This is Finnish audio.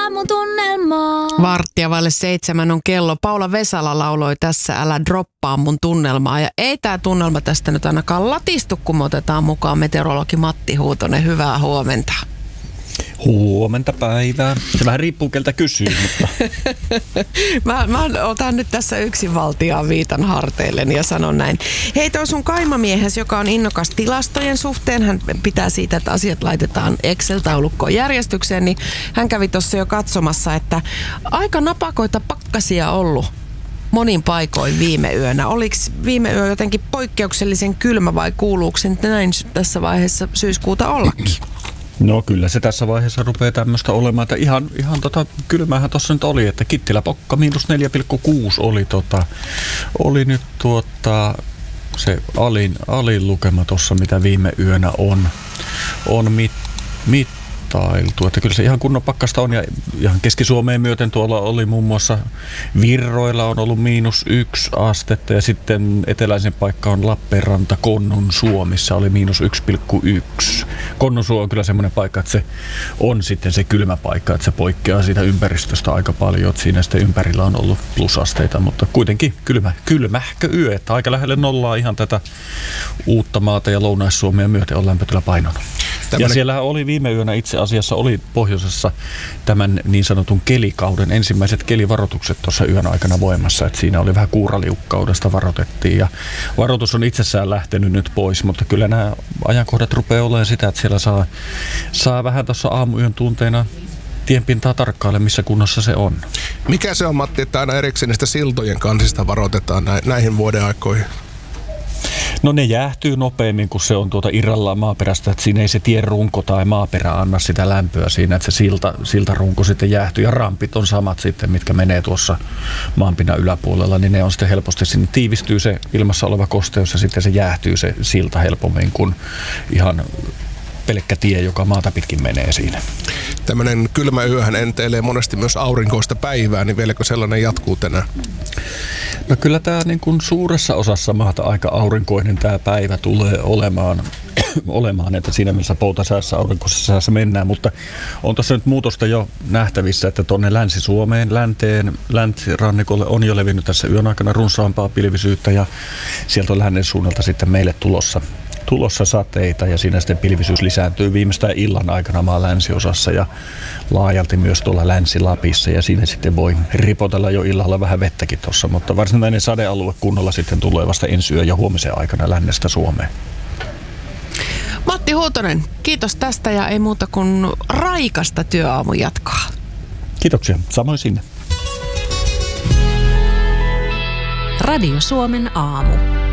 aamutunnelmaa. 6:45 on kello. Paula Vesala lauloi tässä Älä droppaa mun tunnelmaa. Ja ei tää tunnelma tästä nyt ainakaan latistu, kun me otetaan mukaan meteorologi Matti Huutonen. Hyvää huomenta. Huomenta päivää. Se vähän riippuu keltä kysyy, mutta... mä otan nyt tässä yksinvaltiaan viitan harteilleni ja sanon näin. Hei, toi sun kaimamiehes, joka on innokas tilastojen suhteen, hän pitää siitä, että asiat laitetaan Excel-taulukkoon järjestykseen, niin hän kävi tuossa jo katsomassa, että aika napakoita pakkasia ollut monin paikoin viime yönä. Oliko viime yö jotenkin poikkeuksellisen kylmä vai kuuluuko se näin tässä vaiheessa syyskuuta ollakin? No kyllä se tässä vaiheessa rupeaa tämmöistä olemaan, että ihan kylmähän tuossa nyt oli, että Kittilä-Pokka -4,6 oli nyt se alin lukema tuossa, mitä viime yönä on mittailtu. Että kyllä se ihan kunnon pakkasta on ja ihan Keski-Suomeen myöten tuolla oli muun muassa Virroilla on ollut -1 astetta ja sitten eteläisen paikka on Lappeenranta Konnunsuo, missä oli -1,1. Konnunsuo on kyllä semmoinen paikka, että se on sitten se kylmä paikka, että se poikkeaa siitä ympäristöstä aika paljon, että siinä sitten ympärillä on ollut plusasteita, mutta kuitenkin kylmähkö yö, että aika lähelle nollaa ihan tätä Uuttamaata ja Lounais-Suomea myöten on lämpötila painonut. Ja siellähän oli viime yönä itse asiassa oli pohjoisessa tämän niin sanotun kelikauden ensimmäiset kelivaroitukset tuossa yön aikana voimassa, että siinä oli vähän kuuraliukkaudesta varoitettiin ja varoitus on itsessään lähtenyt nyt pois, mutta kyllä nämä ajankohdat rupeaa olemaan sitä, että siellä saa vähän tuossa aamuyön tunteina tienpintaa tarkkailla, missä kunnossa se on. Mikä se on, Matti, että aina erikseen niistä siltojen kansista varoitetaan näihin vuoden aikoihin? No ne jäähtyy nopeammin, kun se on irrallaan maaperästä, että siinä ei se tienrunko tai maaperä anna sitä lämpöä siinä, että se siltarunko sitten jäähtyy ja rampit on samat sitten, mitkä menee tuossa maanpinnan yläpuolella, niin ne on sitten helposti, sinne tiivistyy se ilmassa oleva kosteus ja sitten se jäähtyy se silta helpommin kuin ihan pelkkä tie, joka maata pitkin menee siinä. Tämmöinen kylmä yöhän enteilee monesti myös aurinkoista päivää, niin vieläkö sellainen jatkuu tänään? No kyllä tämä niin kuin suuressa osassa maata aika aurinkoinen tämä päivä tulee olemaan, että siinä mielessä poutasäässä, aurinkoisessa säässä mennään, mutta on tuossa nyt muutosta jo nähtävissä, että tuonne Länsi-Suomeen, länsirannikolle on jo levinnyt tässä yön aikana runsaampaa pilvisyyttä ja sieltä on lännen suunnalta sitten meille tulossa sateita ja siinä sitten pilvisyys lisääntyy viimeistään illan aikana maan länsiosassa ja laajalti myös tuolla Länsi-Lapissa ja siinä sitten voi ripotella jo illalla vähän vettäkin tuossa, mutta varsinainen sadealue kunnolla sitten tulee vasta ensi yön ja huomisen aikana lännestä Suomeen. Matti Huutonen, kiitos tästä ja ei muuta kuin raikasta työaamun jatkoa. Kiitoksia, samoin sinne. Radio Suomen aamu.